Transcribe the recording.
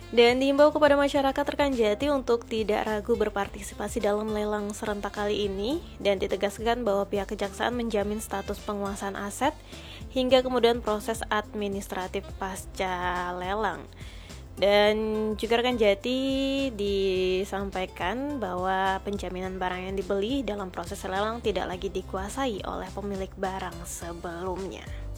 Dan diimbau kepada masyarakat rekan Jati untuk tidak ragu berpartisipasi dalam lelang serentak kali ini, dan ditegaskan bahwa pihak kejaksaan menjamin status penguasaan aset hingga kemudian proses administratif pasca lelang. Dan juga rekan Jati disampaikan bahwa penjaminan barang yang dibeli dalam proses lelang tidak lagi dikuasai oleh pemilik barang sebelumnya.